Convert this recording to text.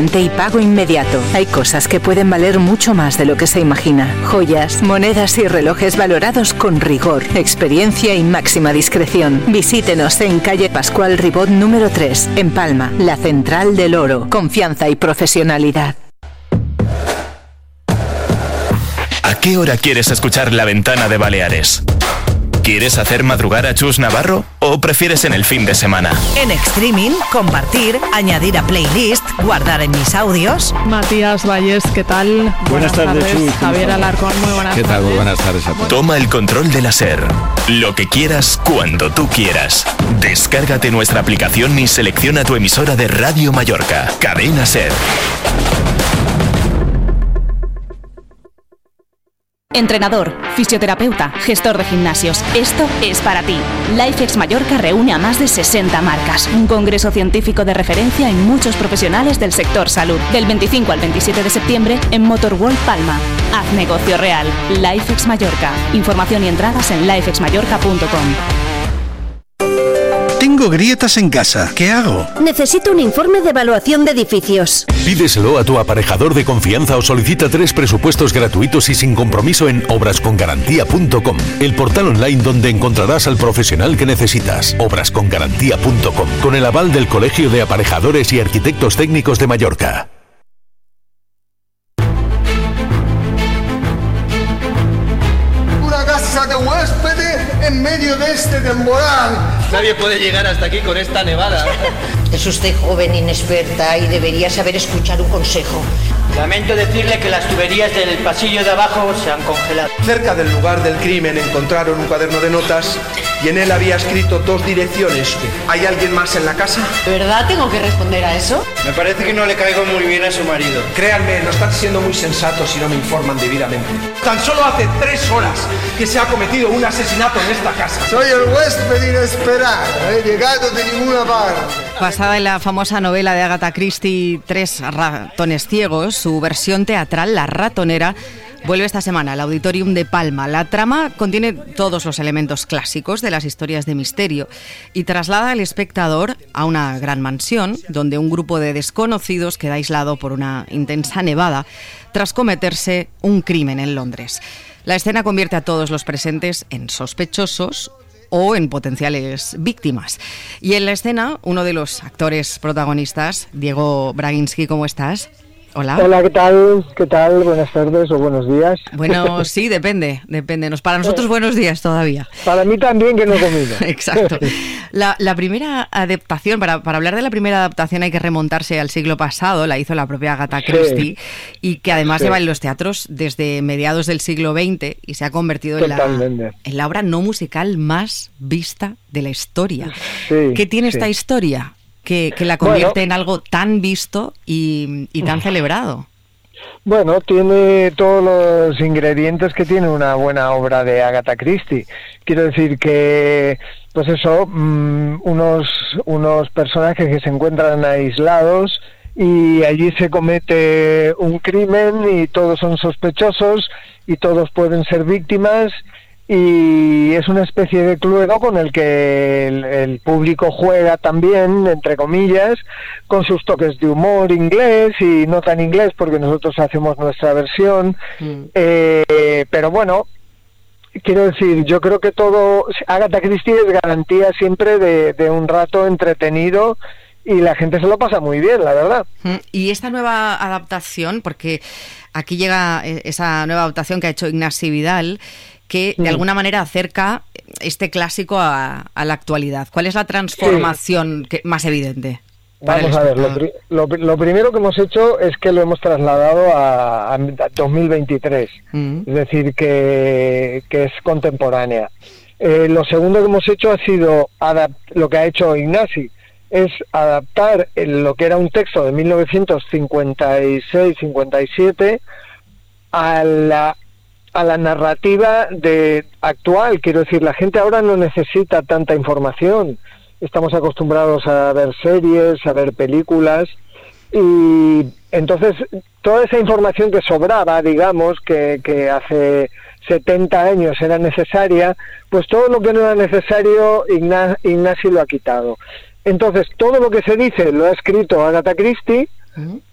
y pago inmediato. Hay cosas que pueden valer mucho más de lo que se imagina. Joyas, monedas y relojes valorados con rigor, experiencia y máxima discreción. Visítenos en calle Pascual Ribot número 3, en Palma, la Central del Oro. Confianza y profesionalidad. ¿A qué hora quieres escuchar La Ventana de Baleares? ¿Quieres hacer madrugar a Chus Navarro o prefieres en el fin de semana? En streaming, compartir, añadir a playlist, guardar en mis audios. Matías Valles, ¿qué tal? Buenas tardes, Chus. Javier Alarcón, muy buenas tardes. ¿Qué tal? Muy buenas tardes a todos. Toma el control de la SER. Lo que quieras, cuando tú quieras. Descárgate nuestra aplicación y selecciona tu emisora de Radio Mallorca. Cadena SER. Entrenador, fisioterapeuta, gestor de gimnasios. Esto es para ti. LifeX Mallorca reúne a más de 60 marcas. Un congreso científico de referencia en muchos profesionales del sector salud. Del 25 al 27 de septiembre en Motorworld Palma. Haz negocio real. LifeX Mallorca. Información y entradas en lifexmallorca.com. Tengo grietas en casa. ¿Qué hago? Necesito un informe de evaluación de edificios. Pídeselo a tu aparejador de confianza o solicita 3 presupuestos gratuitos y sin compromiso en obrascongarantía.com, el portal online donde encontrarás al profesional que necesitas. Obrascongarantía.com, con el aval del Colegio de Aparejadores y Arquitectos Técnicos de Mallorca. Una casa de huéspedes en medio de este temporal. Nadie puede llegar hasta aquí con esta nevada. Es usted joven, inexperta y debería saber escuchar un consejo. Lamento decirle que las tuberías del pasillo de abajo se han congelado. Cerca del lugar del crimen encontraron un cuaderno de notas y en él había escrito 2 direcciones. ¿Hay alguien más en la casa? ¿De verdad tengo que responder a eso? Me parece que no le caigo muy bien a su marido. Créanme, no están siendo muy sensatos si no me informan debidamente. Tan solo hace 3 horas que se ha cometido un asesinato en esta casa. Soy el huésped inesperado, he llegado de ninguna parte. Basada en la famosa novela de Agatha Christie, 3 ratones ciegos, su versión teatral, La ratonera, vuelve esta semana al Auditorium de Palma. La trama contiene todos los elementos clásicos de las historias de misterio y traslada al espectador a una gran mansión donde un grupo de desconocidos queda aislado por una intensa nevada tras cometerse un crimen en Londres. La escena convierte a todos los presentes en sospechosos o en potenciales víctimas. Y en la escena, uno de los actores protagonistas, Diego Braginsky, ¿cómo estás? Hola. Hola, ¿qué tal? ¿Qué tal? Buenas tardes o buenos días. Bueno, sí, depende. Para nosotros buenos días todavía. Para mí también, que no he comido. Exacto. La primera adaptación, para hablar de la primera adaptación hay que remontarse al siglo pasado, la hizo la propia Agatha Christie, y que además lleva en los teatros desde mediados del siglo XX y se ha convertido en la obra no musical más vista de la historia. Sí, ¿qué tiene esta historia que la convierte en algo tan visto y tan celebrado? Bueno, tiene todos los ingredientes que tiene una buena obra de Agatha Christie. Quiero decir que, pues eso, unos personajes que se encuentran aislados y allí se comete un crimen y todos son sospechosos y todos pueden ser víctimas. Y es una especie de cluedo con el que el público juega también, entre comillas, con sus toques de humor inglés y no tan inglés porque nosotros hacemos nuestra versión. Pero bueno, quiero decir, yo creo que todo, Agatha Christie es garantía siempre de un rato entretenido y la gente se lo pasa muy bien, la verdad. Y esta nueva adaptación, porque aquí llega esa nueva adaptación que ha hecho Ignasi Vidal, que de alguna manera acerca este clásico a la actualidad. ¿Cuál es la transformación más evidente? Vamos a ver, lo primero que hemos hecho es que lo hemos trasladado a 2023, es decir, que es contemporánea. Lo segundo que hemos hecho ha sido lo que ha hecho Ignasi, es adaptar lo que era un texto de 1956-57 a la narrativa actual. Quiero decir, la gente ahora no necesita tanta información. Estamos acostumbrados a ver series, a ver películas, y entonces toda esa información que sobraba, digamos, que hace 70 años era necesaria, pues todo lo que no era necesario Ignasi lo ha quitado. Entonces todo lo que se dice lo ha escrito Agatha Christie,